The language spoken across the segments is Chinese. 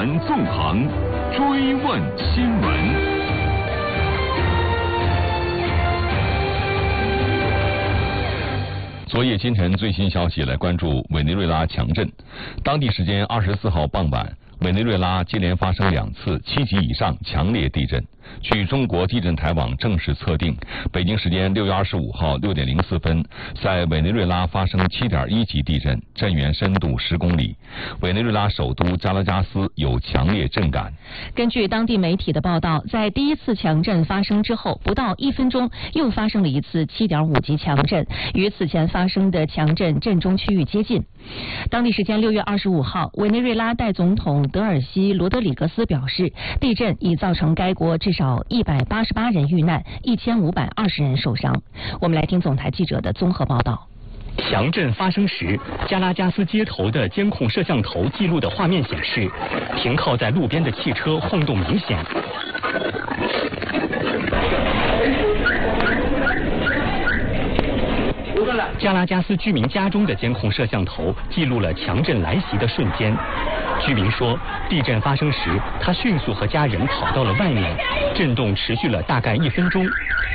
传纵横，追问新闻。昨夜今晨最新消息，来关注委内瑞拉强震。当地时间24号傍晚，委内瑞拉接连发生2次7级以上强烈地震。据中国地震台网正式测定，北京时间6月25号6点04分，在委内瑞拉发生7.1级地震，震源深度10公里。委内瑞拉首都加拉加斯有强烈震感。 根据当地媒体的报道，在第一次强震发生之后，不到1分钟，又发生了一次7.5级强震，与此前发生的强震震中区域接近。当地时间6月25号，委内瑞拉代总统德尔西·罗德里格斯表示，地震已造成该国至少188人遇难，1520人受伤。我们来听总台记者的综合报道。 强震发生时，加拉加斯街头的监控摄像头记录的画面显示，停靠在路边的汽车晃动明显。加拉加斯居民家中的监控摄像头记录了强震来袭的瞬间。居民说，地震发生时，他迅速和家人跑到了外面，震动持续了大概1分钟。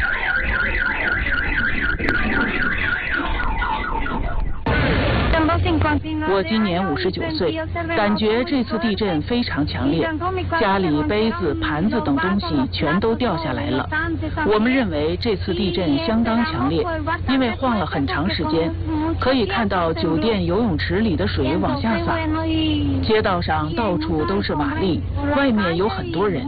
我今年59岁，感觉这次地震非常强烈，家里杯子、盘子等东西全都掉下来了。我们认为这次地震相当强烈，因为晃了很长时间，可以看到酒店游泳池里的水往下洒，街道上到处都是瓦砾，外面有很多人。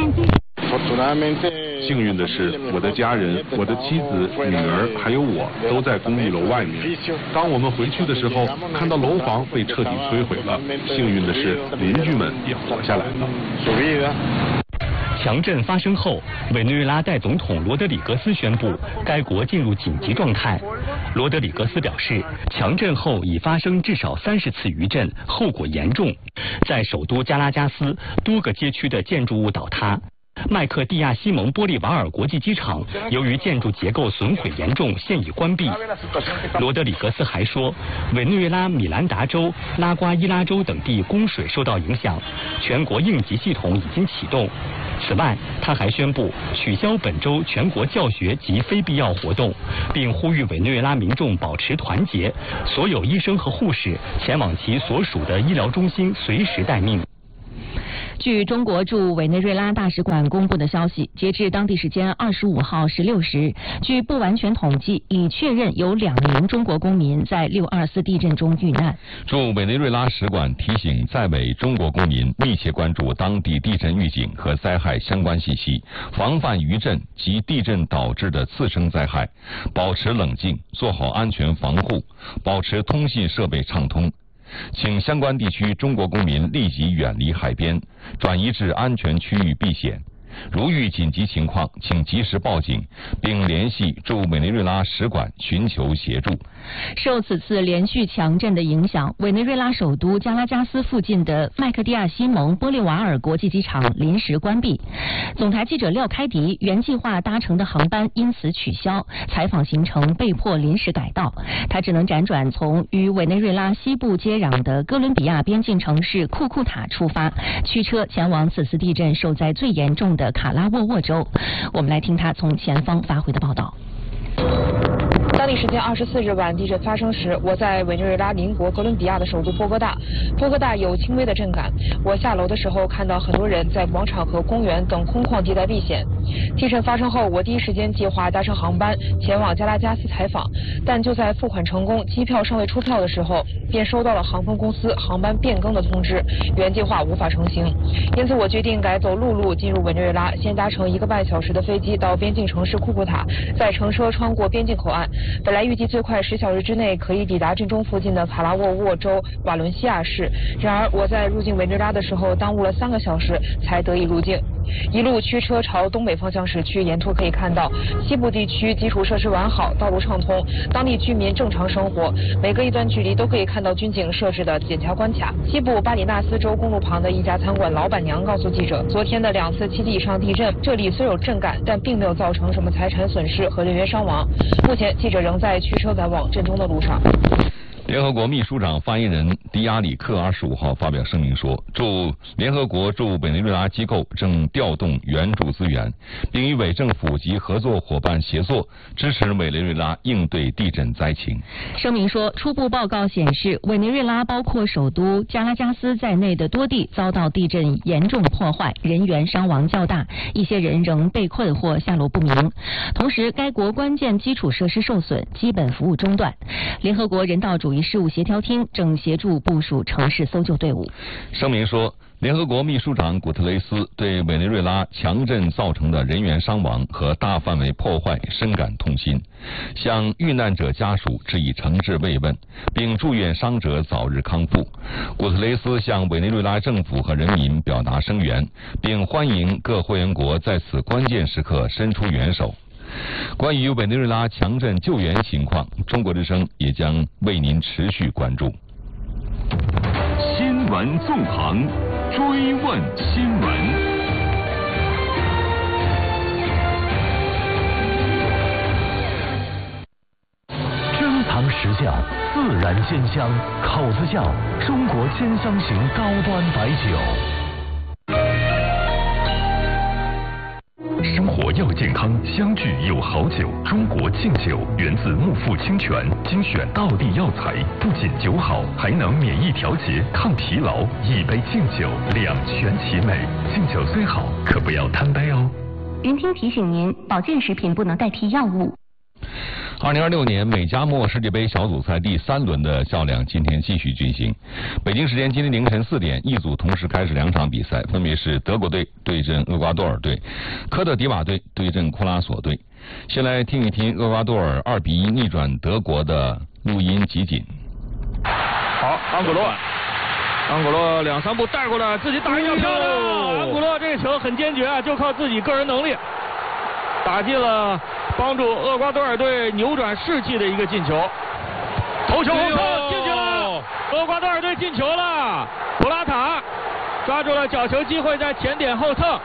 幸运的是，我的家人、我的妻子、女儿还有我都在公寓楼外面。当我们回去的时候，看到楼房被彻底摧毁了。幸运的是，邻居们也活下来了。 强震发生后，委内瑞拉代总统罗德里格斯宣布该国进入紧急状态。罗德里格斯表示，强震后已发生至少30次余震，后果严重。在首都加拉加斯，多个街区的建筑物倒塌。麦克蒂亚西蒙波利瓦尔国际机场由于建筑结构损毁严重，现已关闭。罗德里格斯还说，委内瑞拉米兰达州、拉瓜伊拉州等地供水受到影响，全国应急系统已经启动。此外，他还宣布取消本周全国教学及非必要活动，并呼吁委内瑞拉民众保持团结，所有医生和护士前往其所属的医疗中心随时待命。 据中国驻委内瑞拉大使馆公布的消息，截至当地时间25号16时，据不完全统计，已确认有2名中国公民在624地震中遇难。 驻委内瑞拉使馆提醒在委中国公民密切关注当地地震预警和灾害相关信息，防范余震及地震导致的次生灾害，保持冷静，做好安全防护，保持通信设备畅通。请相关地区中国公民立即远离海边，转移至安全区域避险。如遇紧急情况，请及时报警，并联系驻委内瑞拉使馆寻求协助。 受此次连续强震的影响，委内瑞拉首都加拉加斯附近的麦克蒂亚西蒙波利瓦尔国际机场临时关闭。总台记者廖开迪原计划搭乘的航班因此取消，采访行程被迫临时改道，他只能辗转从与委内瑞拉西部接壤的哥伦比亚边境城市库库塔出发，驱车前往此次地震受灾最严重的卡拉沃沃州。我们来听他从前方发回的报道。 当地时间24日晚，地震发生时，我在委内瑞拉邻国哥伦比亚的首都波哥大。波哥大有轻微的震感。我下楼的时候看到很多人在广场和公园等空旷地带避险。地震发生后，我第一时间计划搭乘航班前往加拉加斯采访，但就在付款成功、机票尚未出票的时候，便收到了航空公司航班变更的通知，原计划无法成行。因此，我决定改走陆路进入委内瑞拉，先搭乘1个半小时的飞机到边境城市库库塔，再乘车穿过边境口岸。本来预计最快10小时之内可以抵达震中附近的卡拉沃沃州瓦伦西亚市，然而我在入境委内瑞拉的时候耽误了3个小时才得以入境。一路驱车朝东北方向驶去，沿途可以看到西部地区基础设施完好，道路畅通，当地居民正常生活，每隔一段距离都可以看到军警设置的检查关卡。西部巴里纳斯州公路旁的一家餐馆老板娘告诉记者，昨天的2次7级以上地震，这里虽有震感，但并没有造成什么财产损失和人员伤亡。目前记者仍在驱车赶往震中的路上。 联合国秘书长发言人迪亚里克25号发表声明说，联合国驻委内瑞拉机构正调动援助资源，并与委政府及合作伙伴协作，支持委内瑞拉应对地震灾情。 声明说，初步报告显示，委内瑞拉包括首都加拉加斯在内的多地遭到地震严重破坏，人员伤亡较大，一些人仍被困或下落不明。同时，该国关键基础设施受损，基本服务中断。联合国人道主义事务协调厅正协助部署城市搜救队伍。 声明说，联合国秘书长古特雷斯对委内瑞拉强震造成的人员伤亡和大范围破坏深感痛心，向遇难者家属致以诚挚慰问，并祝愿伤者早日康复。古特雷斯向委内瑞拉政府和人民表达声援，并欢迎各会员国在此关键时刻伸出援手。关于委内瑞拉强震救援情况，中国之声也将为您持续关注。 新闻纵横，追问新闻。 珍藏实酵，自然鲜香，口子窖，中国鲜香型高端白酒。 生活要健康，相聚有好酒。中国敬酒源自木富清泉，精选道地药材，不仅酒好，还能免疫调节、抗疲劳。一杯敬酒，两全其美。敬酒虽好，可不要贪杯哦。 云听提醒您，保健食品不能代替药物。 2026年美加墨世界杯小组赛第3轮的较量今天继续进行。北京时间今天凌晨4点，一组同时开始2场比赛，分别是德国队对阵厄瓜多尔队，科特迪瓦队对阵库拉索队。先来听一听厄瓜多尔2-1逆转德国的录音集锦。 好，安古洛2-3步带过来，自己打一脚漂亮。安古洛这个球很坚决啊，就靠自己个人能力打进了，帮助厄瓜多尔队扭转士气的一个进球。头球后扣进去了，厄瓜多尔队进球了。普拉塔抓住了角球机会，在前点后蹭。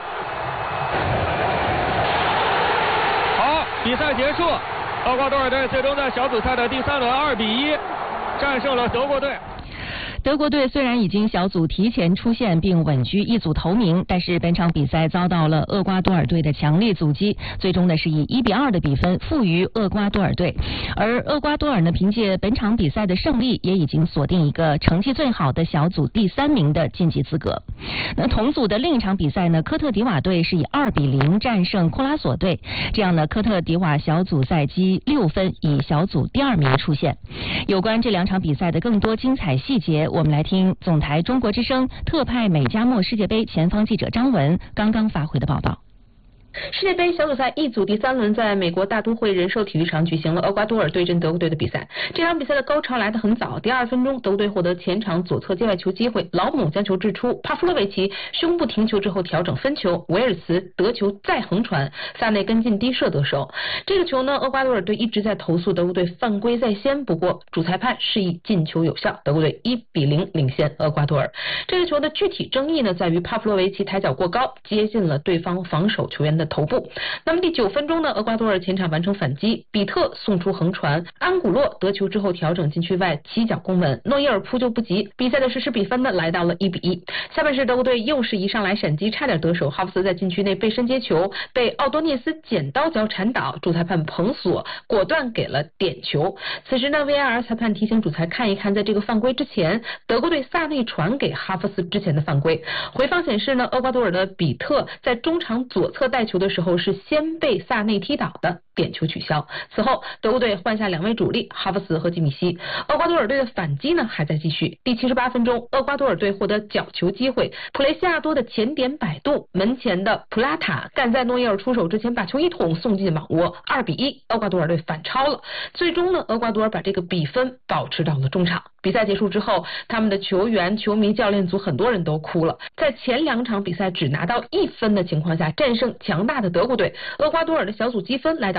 好，比赛结束，厄瓜多尔队最终在小组赛的第3轮2-1战胜了德国队。 德国队虽然已经小组提前出线并稳居一组头名，但是本场比赛遭到了厄瓜多尔队的强力阻击，最终呢是以1-2的比分负于厄瓜多尔队。而厄瓜多尔呢，凭借本场比赛的胜利，也已经锁定一个成绩最好的小组第3名的晋级资格。那同组的另一场比赛呢，科特迪瓦队是以2-0战胜库拉索队，这样呢，科特迪瓦小组赛积6分，以小组第2名出线。有关这2场比赛的更多精彩细节，我们来听总台中国之声特派美加墨世界杯前方记者张文刚刚发回的报道。 世界杯小组赛一组第3轮在美国大都会人寿体育场举行了厄瓜多尔对阵德国队的比赛。这场比赛的高潮来得很早，第2分钟，德国队获得前场左侧界外球机会，老姆将球掷出，帕夫洛维奇胸部停球之后调整分球，维尔茨得球再横传，萨内跟进低射得手。这个球呢，厄瓜多尔队一直在投诉德国队犯规在先，不过主裁判示意进球有效，德国队1-0领先厄瓜多尔。这个球的具体争议呢，在于帕夫洛维奇抬脚过高，接近了对方防守球员的头部。那么第9分钟呢，厄瓜多尔前场完成反击，比特送出横传，安古洛得球之后调整禁区外起脚攻门，诺伊尔扑救不及，比赛的实时比分呢来到了1-1。下半时德国队又是一上来闪击，差点得手，哈弗斯在禁区内背身接球，被奥多涅斯剪刀脚铲倒，主裁判彭索果断给了点球。此时呢 VAR 裁判提醒主裁看一看，在这个犯规之前，德国队萨内传给哈弗斯之前的犯规。回放显示呢，厄瓜多尔的比特在中场左侧带球的时候是先被萨内踢倒的，点球取消。此后德国队换下2位主力哈弗斯和基米希，厄瓜多尔队的反击呢还在继续。第78分钟，厄瓜多尔队获得角球机会，普雷西亚多的前点摆渡，门前的普拉塔赶在诺伊尔出手之前把球一捅送进网窝，2-1，厄瓜多尔队反超了。最终呢，厄瓜多尔把这个比分保持到了中场。比赛结束之后，他们的球员、球迷、教练组很多人都哭了。在前2场比赛只拿到1分的情况下，战胜强大的德国队，厄瓜多尔的小组积分来到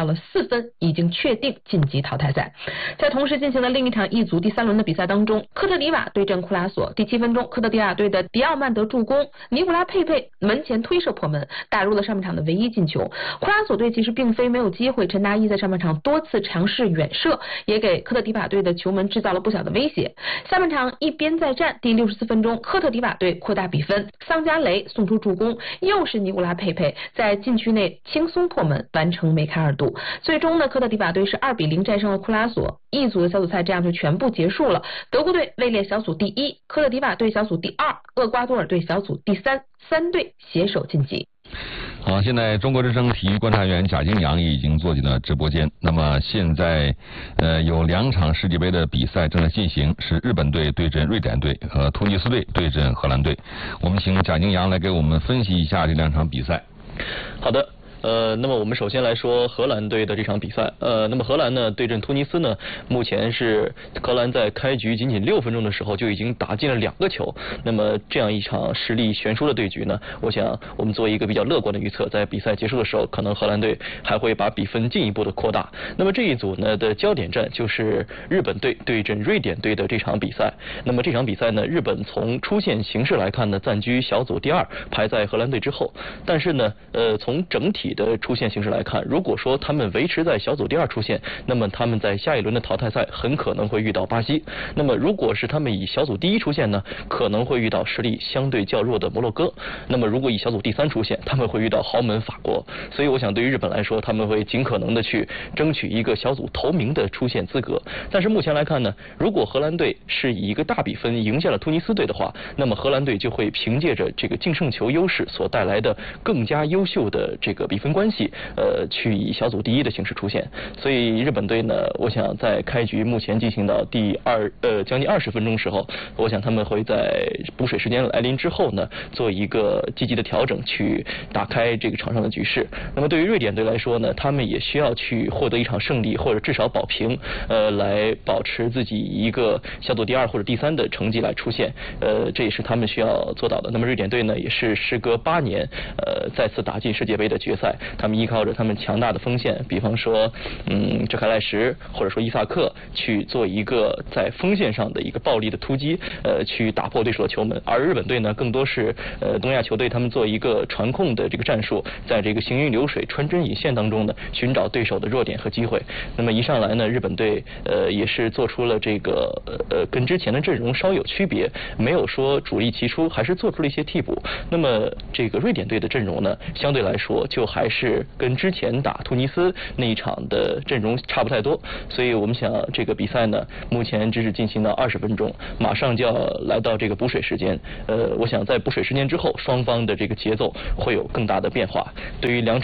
到了4分，已经确定晋级淘汰赛。在同时进行的另一场一组第3轮的比赛当中，科特迪瓦对阵库拉索。第7分钟，科特迪瓦队的迪奥曼德助攻，尼古拉佩佩门前推射破门，打入了上半场的唯一进球。库拉索队其实并非没有机会，陈达伊在上半场多次尝试远射，也给科特迪瓦队的球门制造了不小的威胁。下半场一边再战，第64分钟，科特迪瓦队扩大比分，桑加雷送出助攻，又是尼古拉佩佩在禁区内轻松破门，完成梅开2度。最终呢，科特迪瓦队是2-0战胜了库拉索。一组的小组赛这样就全部结束了。德国队位列小组第1，科特迪瓦队小组第2，厄瓜多尔队小组第3，3队携手晋级。 好，现在中国之声体育观察员贾金阳已经坐进了直播间。那么现在有2场世界杯的比赛正在进行，是日本队对阵瑞典队和突尼斯队对阵荷兰队。我们请贾金阳来给我们分析一下这2场比赛。 好的。那么我们首先来说荷兰队的这场比赛。那么荷兰呢对阵突尼斯呢，目前是荷兰在开局仅6分钟的时候就已经打进了2个球。那么这样一场实力悬殊的对局呢，我想我们做一个比较乐观的预测，在比赛结束的时候，可能荷兰队还会把比分进一步的扩大。那么这一组呢的焦点战就是日本队对阵瑞典队的这场比赛。那么这场比赛呢，日本从出线形势来看呢，暂居小组第2，排在荷兰队之后。但是呢，从整体的出线形势来看，如果说他们维持在小组第2出线，那么他们在下一轮的淘汰赛很可能会遇到巴西。那么如果是他们以小组第1出线呢，可能会遇到实力相对较弱的摩洛哥。那么如果以小组第3出线，他们会遇到豪门法国。所以我想对于日本来说，他们会尽可能的去争取一个小组头名的出线资格。但是目前来看呢，如果荷兰队是以一个大比分赢下了突尼斯队的话，那么荷兰队就会凭借着这个净胜球优势所带来的更加优秀的这个比分关系，去以小组第1的形式出现。所以日本队呢，我想在开局目前进行到将近20分钟时候，我想他们会在补水时间来临之后呢，做一个积极的调整，去打开这个场上的局势。那么对于瑞典队来说呢，他们也需要去获得一场胜利，或者至少保平，来保持自己一个小组第2或者第3的成绩来出现。这也是他们需要做到的。那么瑞典队呢，也是时隔8年，再次打进世界杯的决赛。他们依靠着他们强大的锋线，比方说哲凯赖什或者说伊萨克，去做一个在锋线上的一个暴力的突击，去打破对手的球门。而日本队呢，更多是东亚球队他们做一个传控的这个战术，在这个行云流水、穿针引线当中呢，寻找对手的弱点和机会。那么一上来呢，日本队也是做出了这个跟之前的阵容稍有区别，没有说主力齐出，还是做出了一些替补。那么这个瑞典队的阵容呢，相对来说就还是跟之前打突尼斯那一场的阵容差不太多。所以我们想这个比赛呢，目前只是进行到20分钟，马上就要来到这个补水时间。我想在补水时间之后，双方的这个节奏会有更大的变化。对于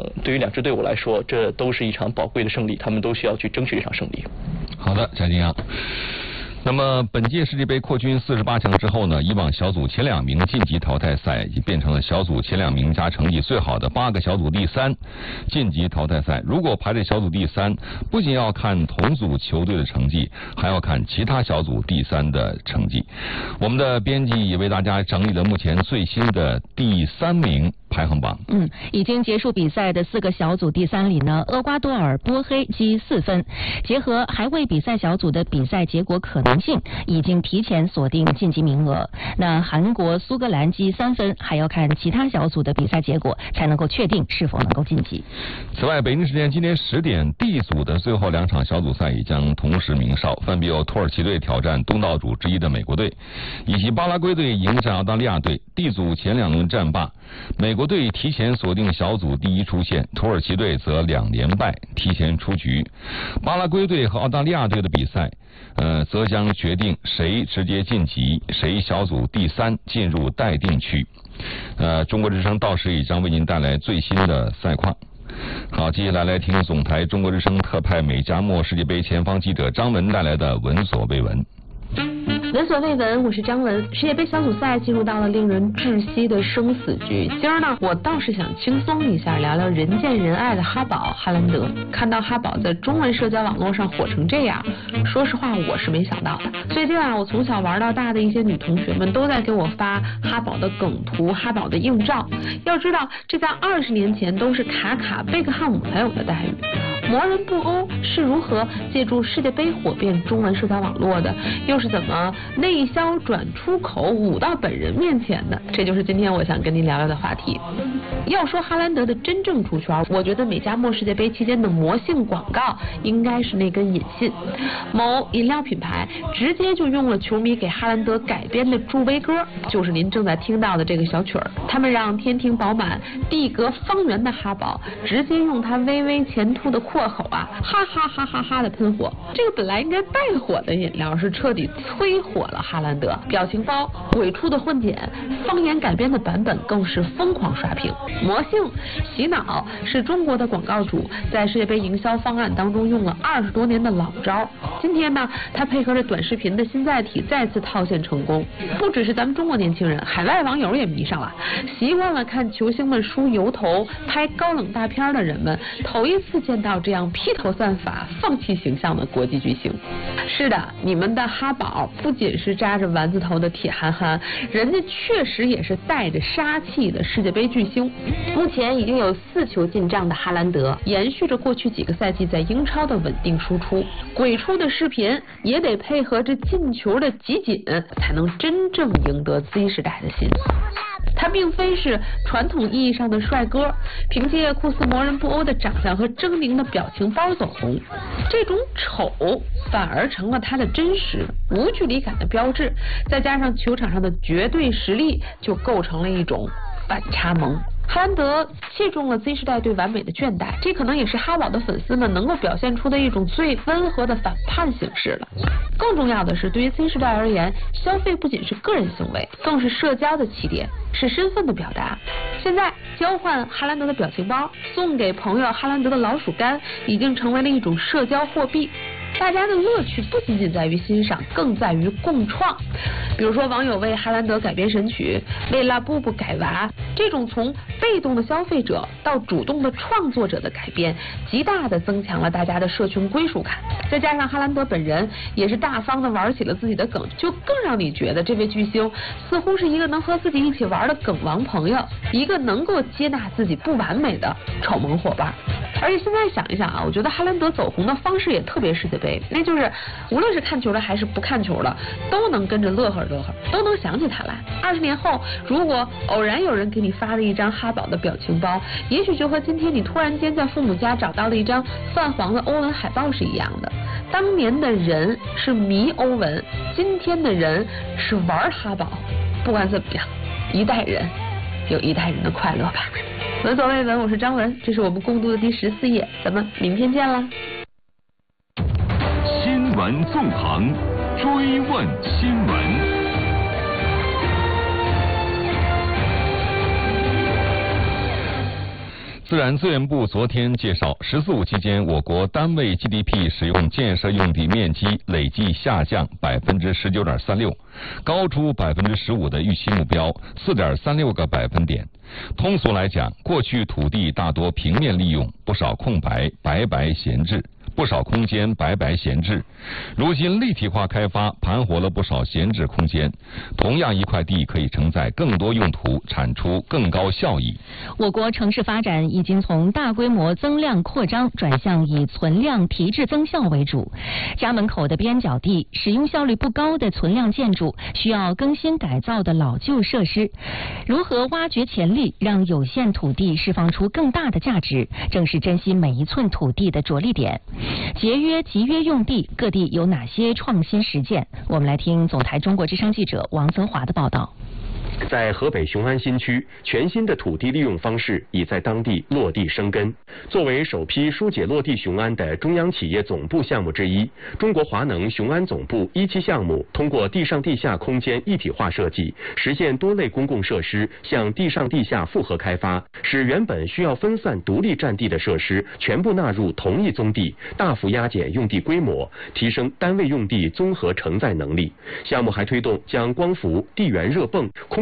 2支队伍来说，这都是一场宝贵的胜利，他们都需要去争取这场胜利。 好的，贾金阳。那么本届世界杯扩军48强之后呢，以往小组前2名晋级淘汰赛已经变成了小组前2名加成绩最好的8个小组第3晋级淘汰赛。如果排在小组第3，不仅要看同组球队的成绩，还要看其他小组第3的成绩。我们的编辑也为大家整理了目前最新的第3名排行榜。 已经结束比赛的4个小组第3里呢，厄瓜多尔、波黑积4分，结合还未比赛小组的比赛结果可能性，已经提前锁定晋级名额。那韩国、苏格兰积3分，还要看其他小组的比赛结果，才能够确定是否能够晋级。 此外，北京时间今天10点，D 组的最后2场小组赛也将同时鸣哨，分别由土耳其队挑战东道主之一的美国队，以及巴拉圭队迎战澳大利亚队。D 组前2轮战罢，美国队提前锁定小组第1出线，土耳其队则2连败，提前出局。巴拉圭队和澳大利亚队的比赛则将决定谁直接晋级，谁小组第3进入待定区。中国之声到时也将为您带来最新的赛况。好，接下来来听总台中国之声特派美加墨世界杯前方记者张文带来的闻所未闻。 闻所未闻，我是张文。世界杯小组赛进入到了令人窒息的生死局。今儿呢，我倒是想轻松一下，聊聊人见人爱的哈宝哈兰德。看到哈宝在中文社交网络上火成这样，说实话我是没想到的。最近啊，我从小玩到大的一些女同学们都在给我发哈宝的梗图、哈宝的硬照。要知道，这在20年前都是卡卡贝克汉姆才有的待遇。 魔人布欧是如何借助世界杯火遍中文社交网络的，又是怎么内销转出口舞到本人面前的？这就是今天我想跟您聊聊的话题。要说哈兰德的真正出圈，我觉得美加墨世界杯期间的魔性广告应该是那根引信。某饮料品牌直接就用了球迷给哈兰德改编的助威歌，就是您正在听到的这个小曲儿。他们让天庭饱满、地阁方圆的哈宝直接用他微微前凸的阔口啊，哈哈哈哈哈的喷火。这个本来应该败火的饮料是彻底摧火了哈兰德。表情包、鬼畜的混剪、方言改编的版本更是疯狂刷屏。魔性洗脑是中国的广告主在世界杯营销方案当中用了20多年的老招。今天呢，他配合着短视频的新载体再次套现成功。不只是咱们中国年轻人，海外网友也迷上了。习惯了看球星们梳油头、拍高冷大片的人们，头一次见到这样披头散发、放弃形象的国际巨星。是的，你们的哈宝不仅是扎着丸子头的铁憨憨，人家确实也是带着杀气的世界杯巨星。目前已经有4球进账的哈兰德，延续着过去几个赛季在英超的稳定输出。鬼畜的视频也得配合着进球的集锦，才能真正赢得 Z 时代的心。他并非是传统意义上的帅哥，凭借酷似魔人布欧的长相和狰狞的表情包走红，这种丑反而成了他的真实无距离感的标志。再加上球场上的绝对实力，就构成了一种反差萌。哈兰德切中了 Z 时代对完美的倦怠，这可能也是哈宝的粉丝们能够表现出的一种最温和的反叛形式了。更重要的是，对于 Z 时代而言，消费不仅是个人行为，更是社交的起点，是身份的表达。现在交换哈兰德的表情包，送给朋友哈兰德的老鼠干，已经成为了一种社交货币。大家的乐趣不仅仅在于欣赏，更在于共创。比如说，网友为哈兰德改编神曲，为拉布布改娃，这种从被动的消费者到主动的创作者的改编，极大的增强了大家的社群归属感。再加上哈兰德本人也是大方的玩起了自己的梗，就更让你觉得这位巨星似乎是一个能和自己一起玩的梗王朋友，一个能够接纳自己不完美的丑萌伙伴。而且现在想一想啊，我觉得哈兰德走红的方式也特别世界杯，那就是无论是看球的还是不看球的，都能跟着乐呵乐呵，都能想起他来。20年后，如果偶然有人给你发了一张哈宝的表情包，也许就和今天你突然间在父母家找到了一张泛黄的欧文海报是一样的。当年的人是迷欧文，今天的人是玩哈宝。不管怎么样，一代人有一代人的快乐吧。闻所未闻，我是张文，这是我们共读的第14页，咱们明天见啦。 新闻纵横，追问新闻。 自然资源部昨天介绍，“十四五”期间，我国单位 GDP 使用建设用地面积累计下降19.36%，高出15%的预期目标4.36个百分点。通俗来讲，过去土地大多平面利用，不少空白白白闲置。不少空间白白闲置，如今立体化开发盘活了不少闲置空间。同样一块地可以承载更多用途，产出更高效益。 我国城市发展已经从大规模增量扩张转向以存量提质增效为主。家门口的边角地、使用效率不高的存量建筑、需要更新改造的老旧设施，如何挖掘潜力，让有限土地释放出更大的价值，正是珍惜每一寸土地的着力点。节约集约用地，各地有哪些创新实践？我们来听总台中国之声记者王泽华的报道。 在河北雄安新区，全新的土地利用方式已在当地落地生根。作为首批疏解落地雄安的中央企业总部项目之一，中国华能雄安总部1期项目通过地上地下空间一体化设计，实现多类公共设施向地上地下复合开发，使原本需要分散独立占地的设施全部纳入同一宗地，大幅压减用地规模，提升单位用地综合承载能力。项目还推动将光伏、地缘热泵、空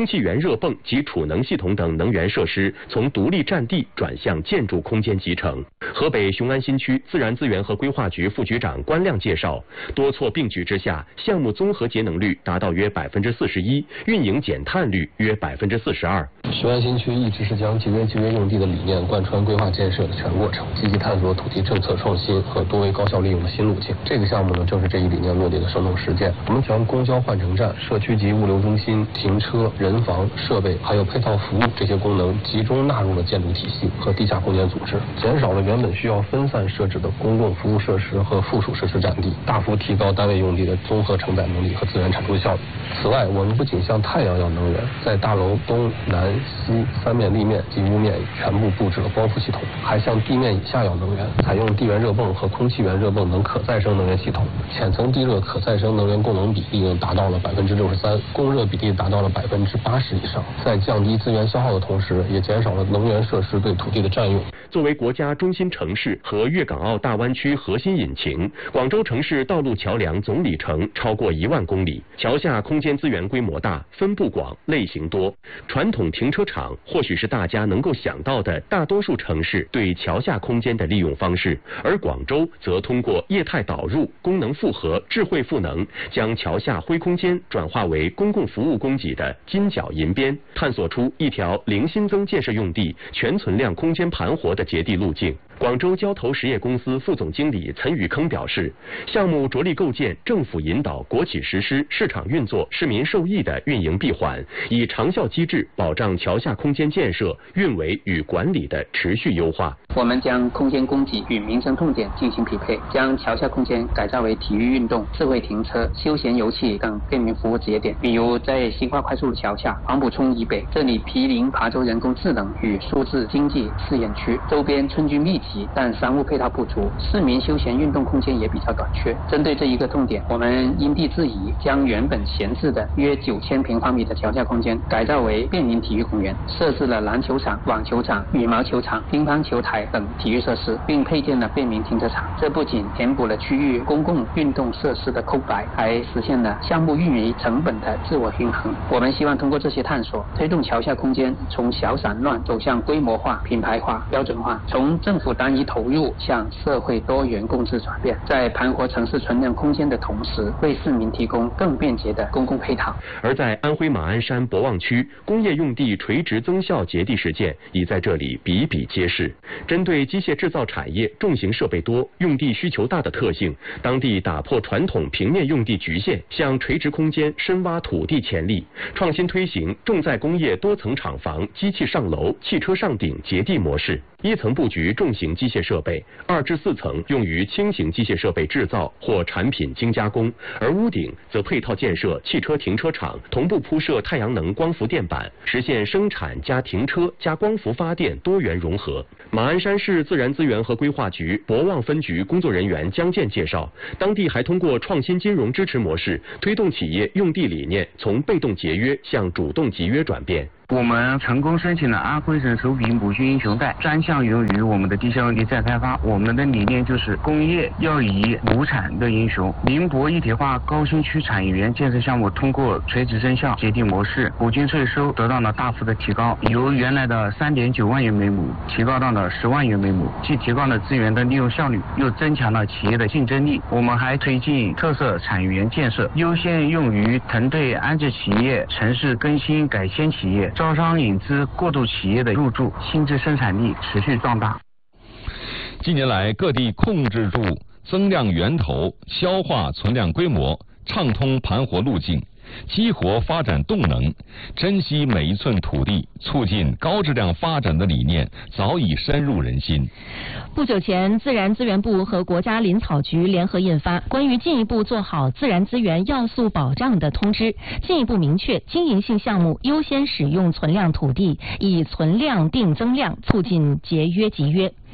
空气源热泵及储能系统等能源设施从独立占地转向建筑空间集成。河北雄安新区自然资源和规划局副局长关亮介绍，多措并举之下，项目综合节能率达到约41%，运营减碳率约42%。 雄安新区一直是将节约用地的理念贯穿规划建设的全过程，积极探索土地政策创新和多维高效利用的新路径。这个项目呢，正是这一理念落地的生动实践。我们将公交换乘站、社区级物流中心、停车、人防、设备还有配套服务这些功能集中纳入了建筑体系和地下空间组织，减少了原本需要分散设置的公共服务设施和附属设施占地，大幅提高单位用地的综合承载能力和资源产出效率。此外，我们不仅向太阳要能源，在大楼东南西三面立面及屋面全部布置了光伏系统，还向地面以下要能源采用地源热泵和空气源热泵等可再生能源系统，浅层地热可再生能源供能比例达到了63%，供热比例达到了80%以上，在降低资源消耗的同时，也减少了能源设施对土地的占用。 作为国家中心城市和粤港澳大湾区核心引擎，广州城市道路桥梁总里程超过1万公里，桥下空间资源规模大、分布广、类型多。传统停车场或许是大家能够想到的大多数城市对桥下空间的利用方式，而广州则通过业态导入、功能复合、智慧赋能，将桥下灰空间转化为公共服务供给的金角银边，探索出一条零新增建设用地、全存量空间盘活的接地路径。广州交投实业公司副总经理岑宇铿表示，项目着力构建政府引导、国企实施、市场运作、市民受益的运营闭环，以长效机制保障桥下空间建设、运维与管理的持续优化。 我们将空间供给与民生痛点进行匹配，将桥下空间改造为体育运动、智慧停车、休闲游憩等便民服务节点。比如在新化快速路桥下、黄埔村以北，这里毗邻琶洲人工智能与数字经济试验区，周边村居密集，但商务配套不足，市民休闲运动空间也比较短缺。针对这一个痛点，我们因地制宜，将原本闲置的约9000平方米的桥下空间改造为便民体育公园，设置了篮球场、网球场、羽毛球场、乒乓球台等体育设施，并配建了便民停车场。这不仅填补了区域公共运动设施的空白，还实现了项目运营成本的自我均衡。我们希望通过这些探索，推动桥下空间从小散乱走向规模化、品牌化、标准化，从政府单一投入向社会多元共治转变，在盘活城市存量空间的同时，为市民提供更便捷的公共配套。 而在安徽马鞍山博望区，工业用地垂直增效节地实践已在这里比比皆是。针对机械制造产业重型设备多、用地需求大的特性，当地打破传统平面用地局限，向垂直空间深挖土地潜力，创新推行重载工业多层厂房、机器上楼、汽车上顶节地模式。1层布局重型机械设备，2至4层用于轻型机械设备制造或产品精加工，而屋顶则配套建设汽车停车场，同步铺设太阳能光伏电板，实现生产加停车加光伏发电多元融合。马鞍山市自然资源和规划局博望分局工作人员江建介绍，当地还通过创新金融支持模式，推动企业用地理念从被动节约向主动集约转变。 我们成功申请了安徽省首笔母畜英雄带，专项用于我们的地下用地再开发。我们的理念就是工业要以亩产的英雄。宁波一体化高新区产业园建设项目通过垂直增效节地模式，补均税收得到了大幅的提高，由原来的3.9万元每亩提高到了10万元每亩，既提高了资源的利用效率，又增强了企业的竞争力。我们还推进特色产业园建设，优先用于团队安置企业、城市更新改迁企业、招商引资过渡企业的入驻，新质生产力持续壮大。 近年来，各地控制住增量源头，消化存量规模，畅通盘活路径，激活发展动能，珍惜每一寸土地，促进高质量发展的理念早已深入人心。 不久前，自然资源部和国家林草局联合印发关于进一步做好自然资源要素保障的通知，进一步明确经营性项目优先使用存量土地，以存量定增量，促进节约集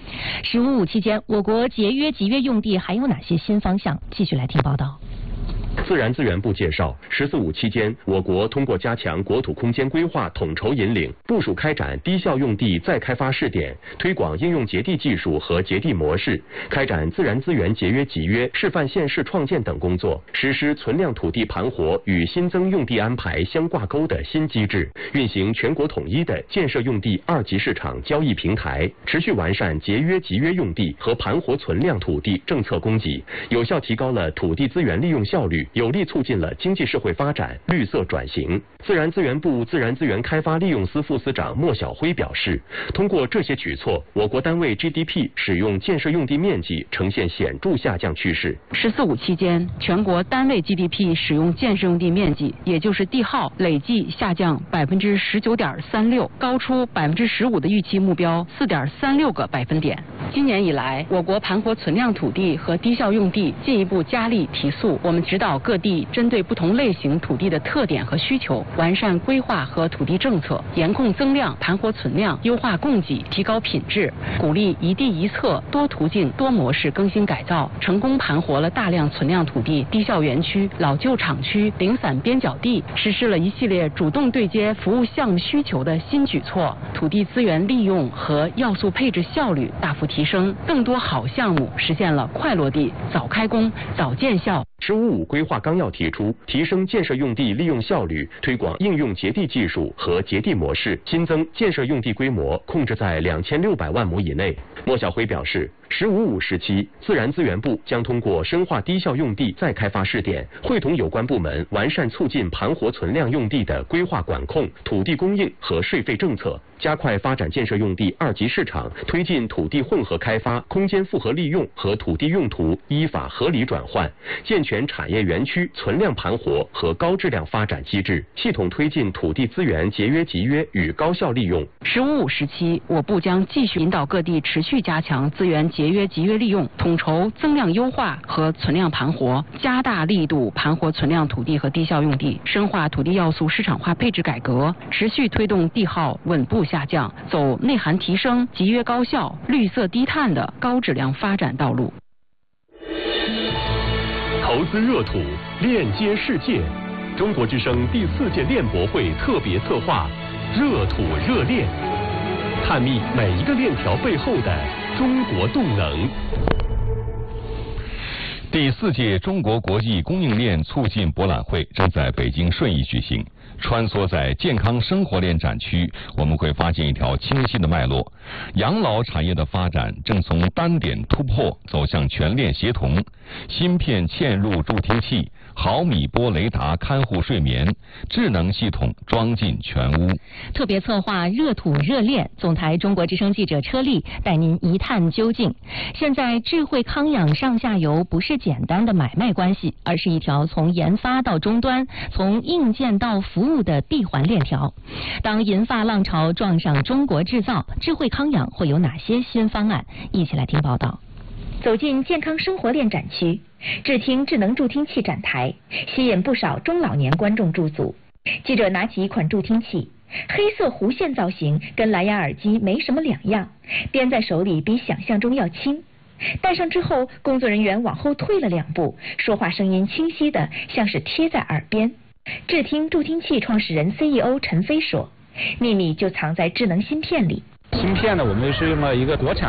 约。“15+5”期间，我国节约集约用地还有哪些新方向？继续来听报道。 自然资源部介绍，“14·5”期间，我国通过加强国土空间规划统筹引领，部署开展低效用地再开发试点，推广应用节地技术和节地模式，开展自然资源节约集约、示范县市创建等工作，实施存量土地盘活与新增用地安排相挂钩的新机制，运行全国统一的建设用地2级市场交易平台，持续完善节约集约用地和盘活存量土地政策供给，有效提高了土地资源利用效率，有力促进了经济社会发展、绿色转型。自然资源部自然资源开发利用司副司长莫晓辉表示，通过这些举措，我国单位 GDP 使用建设用地面积呈现显著下降趋势。 “14·5”期间，全国单位 GDP 使用建设用地面积，也就是地号，累计下降19.36%，高出15%的预期目标4.36个百分点。今年以来，我国盘活存量土地和低效用地进一步加力提速。我们指导各地针对不同类型土地的特点和需求，完善规划和土地政策，严控增量、盘活存量，优化供给，提高品质，鼓励一地一策、多途径、多模式更新改造，成功盘活了大量存量土地、低效园区、老旧厂区、零散边角地，实施了一系列主动对接服务项目需求的新举措，土地资源利用和要素配置效率大幅提升，更多好项目实现了快落地、早开工、早见效。 “15·5”规划纲要提出，提升建设用地利用效率，推广应用节地技术和节地模式，新增建设用地规模控制在2600万亩以内。莫晓辉表示，“15·5”时期，自然资源部将通过深化低效用地再开发试点，会同有关部门完善促进盘活存量用地的规划管控、土地供应和税费政策，加快发展建设用地2级市场，推进土地混合开发、空间复合利用和土地用途依法合理转换，健全产业园区存量盘活和高质量发展机制，系统推进土地资源节约集约与高效利用。 “15·5”时期，我部将继续引导各地持续加强资源节约集约利用，统筹增量优化和存量盘活，加大力度盘活存量土地和低效用地，深化土地要素市场化配置改革，持续推动地号稳步下降，走内涵提升、集约高效、绿色低碳的高质量发展道路。 投资热土，链接世界。中国之声第4届链博会特别策划《热土热链》，探秘每一个链条背后的中国动能。 第4届中国国际供应链促进博览会正在北京顺义举行。穿梭在健康生活链展区，我们会发现一条清晰的脉络：养老产业的发展正从单点突破走向全链协同，芯片嵌入助听器、毫米波雷达看护睡眠，智能系统装进全屋。 特别策划热土热链，总台中国之声记者车丽带您一探究竟。现在智慧康养上下游不是简单的买卖关系，而是一条从研发到终端，从硬件到服务的闭环链条。当银发浪潮撞上中国制造，智慧康养会有哪些新方案？一起来听报道。 走进健康生活链展区，智听智能助听器展台，吸引不少中老年观众驻足。记者拿起一款助听器，黑色弧线造型跟蓝牙耳机没什么两样，掂在手里比想象中要轻。戴上之后，工作人员往后退了2步，说话声音清晰的像是贴在耳边。智听助听器创始人 CEO 陈飞说，秘密就藏在智能芯片里。 芯片呢，我们是用了一个国产